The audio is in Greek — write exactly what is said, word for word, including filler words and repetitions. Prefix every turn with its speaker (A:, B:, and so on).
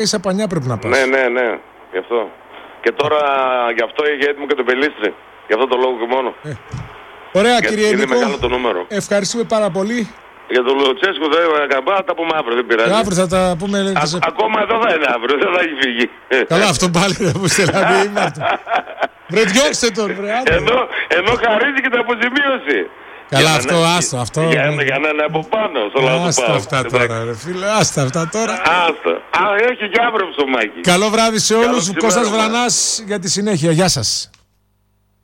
A: Είσαι πανιά πρέπει να πας.
B: Ναι, ναι, ναι. Γι' αυτό. Και τώρα γι' αυτό είχε έτοιμο και το Πελίστρι. Γι' αυτό το λόγο και μόνο.
A: Ε. Ωραία,
B: γιατί
A: κύριε
B: είναι
A: Νίκο.
B: μεγάλο το νούμερο.
A: Ευχαριστούμε πάρα πολύ.
B: Για τον Λουτσέσκο δεν θα τα πούμε αύριο, δεν πειράζει.
A: Αύριο θα τα πούμε.
B: Α,
A: σε...
B: Ακόμα εδώ θα είναι αύριο, δεν θα έχει φύγει.
A: Καλά, αυτό πάλι δεν μου στελνεί. Βρε, διώξτε τον, βρε.
B: Ενώ, ενώ χαρίζει και την αποζημίωση.
A: Καλά,
B: για
A: αυτό,
B: να,
A: άστο, αυτό.
B: Για, για, για να είναι από πάνω, στο λαό του
A: Άστα
B: πάω.
A: αυτά τώρα, ρε φίλε, άστα αυτά τώρα.
B: Άστα. Α, έχει και αύριο ψωμάκι.
A: Καλό βράδυ σε όλους. Κώστας Βρανάς για τη συνέχεια. Γεια σας.